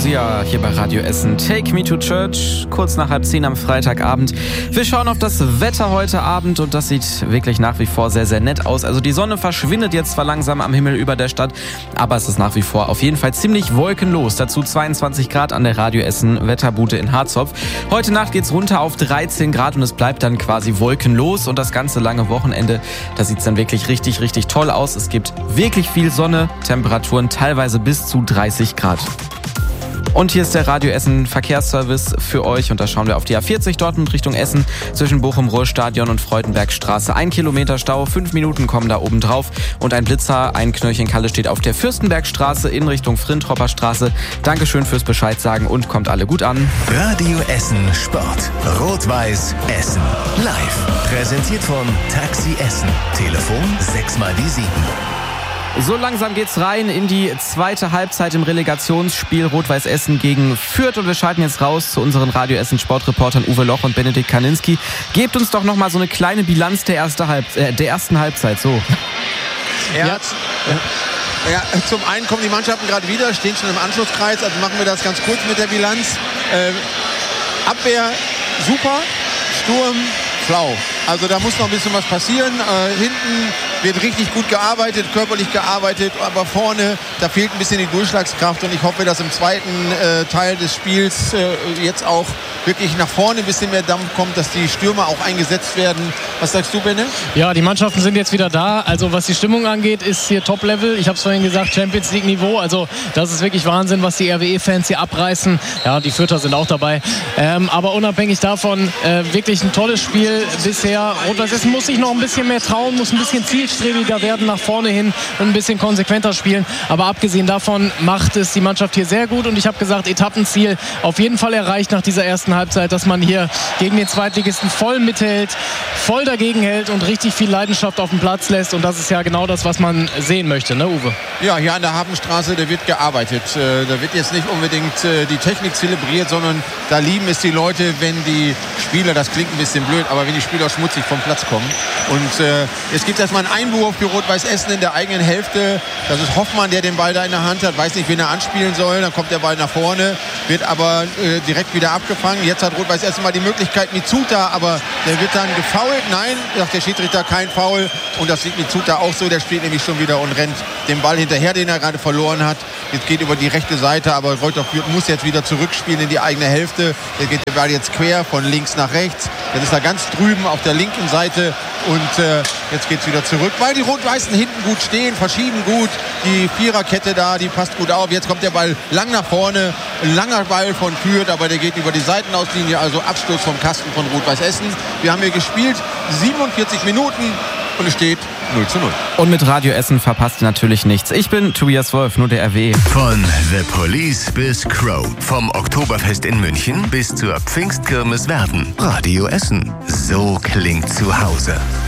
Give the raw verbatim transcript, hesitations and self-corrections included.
Lucia hier bei Radio Essen. Take me to church, kurz nach halb zehn am Freitagabend. Wir schauen auf das Wetter heute Abend und das sieht wirklich nach wie vor sehr, sehr nett aus. Also die Sonne verschwindet jetzt zwar langsam am Himmel über der Stadt, aber es ist nach wie vor auf jeden Fall ziemlich wolkenlos. Dazu zweiundzwanzig Grad an der Radio Essen Wetterbude in Harzopf. Heute Nacht geht's runter auf dreizehn Grad und es bleibt dann quasi wolkenlos und das ganze lange Wochenende, da sieht's dann wirklich richtig, richtig toll aus. Es gibt wirklich viel Sonne, Temperaturen teilweise bis zu dreißig Grad. Und hier ist der Radio Essen Verkehrsservice für euch und da schauen wir auf die A vierzig Dortmund Richtung Essen zwischen Bochum-Ruhrstadion und Freudenbergstraße. Ein Kilometer Stau, fünf Minuten kommen da oben drauf und ein Blitzer, ein Knöllchen-Kalle steht auf der Fürstenbergstraße in Richtung Frintropper Straße. Dankeschön fürs Bescheid sagen und kommt alle gut an. Radio Essen Sport. Rot-Weiß Essen. Live. Präsentiert von Taxi Essen. Telefon sechs mal die sieben. So langsam geht's rein in die zweite Halbzeit im Relegationsspiel Rot-Weiß Essen gegen Fürth und wir schalten jetzt raus zu unseren Radio Essen Sportreportern Uwe Loch und Benedikt Kaninski. Gebt uns doch noch mal so eine kleine Bilanz der, erste Halb, äh, der ersten Halbzeit. So. Ja, ja. Ja, zum einen kommen die Mannschaften gerade wieder, stehen schon im Anschlusskreis, also machen wir das ganz kurz mit der Bilanz. Ähm, Abwehr super, Sturm flau. Also da muss noch ein bisschen was passieren. Äh, hinten wird richtig gut gearbeitet, körperlich gearbeitet, aber vorne, da fehlt ein bisschen die Durchschlagskraft und ich hoffe, dass im zweiten äh, Teil des Spiels äh, jetzt auch wirklich nach vorne ein bisschen mehr Dampf kommt, dass die Stürmer auch eingesetzt werden. Was sagst du, Benne? Ja, die Mannschaften sind jetzt wieder da. Also was die Stimmung angeht, ist hier Top-Level. Ich habe es vorhin gesagt, Champions League-Niveau. Also das ist wirklich Wahnsinn, was die R W E-Fans hier abreißen. Ja, die Fürther sind auch dabei. Ähm, aber unabhängig davon, äh, wirklich ein tolles Spiel bisher. Rot-Weiß Essen muss sich noch ein bisschen mehr trauen, muss ein bisschen zielstrebiger werden nach vorne hin und ein bisschen konsequenter spielen. Aber abgesehen davon macht es die Mannschaft hier sehr gut. Und ich habe gesagt, Etappenziel auf jeden Fall erreicht nach dieser ersten Halbzeit, dass man hier gegen den Zweitligisten voll mithält, voll dagegen hält und richtig viel Leidenschaft auf den Platz lässt. Und das ist ja genau das, was man sehen möchte, ne, Uwe? Ja, hier an der Hafenstraße, da wird gearbeitet. Da wird jetzt nicht unbedingt die Technik zelebriert, sondern da lieben es die Leute, wenn die Spieler, das klingt ein bisschen blöd, aber wenn die Spieler schmutzig vom Platz kommen. Und äh, jetzt gibt es erstmal einen Einwurf für Rot-Weiß Essen in der eigenen Hälfte. Das ist Hoffmann, der den Ball da in der Hand hat, weiß nicht, wen er anspielen soll. Dann kommt der Ball nach vorne, wird aber äh, direkt wieder abgefangen. Jetzt hat Rot-Weiß Essen mal die Möglichkeit, Mitsuta, aber der wird dann gefoult. Nein, sagt der Schiedsrichter, kein Foul. Und das sieht Mitsuta auch so. Der spielt nämlich schon wieder und rennt den Ball hinterher, den er gerade verloren hat. Jetzt geht über die rechte Seite, aber Reuter Fürth muss jetzt wieder zurückspielen in die eigene Hälfte. Der geht der Ball jetzt quer von links nach rechts. Jetzt ist er ganz drüben auf der linken Seite und äh, jetzt geht es wieder zurück, weil die Rot-Weißen hinten gut stehen, verschieben gut. Die Viererkette da, die passt gut auf. Jetzt kommt der Ball lang nach vorne. Ein langer Ball von Fürth, aber der geht über die Seitenauslinie, also Abstoß vom Kasten von Rot-Weiß Essen. Wir haben hier gespielt, siebenundvierzig Minuten und es steht null zu null. Und mit Radio Essen verpasst ihr natürlich nichts. Ich bin Tobias Wolf, nur der R W E. Von The Police bis Crow. Vom Oktoberfest in München bis zur Pfingstkirmes Werden. Radio Essen. So klingt zu Hause.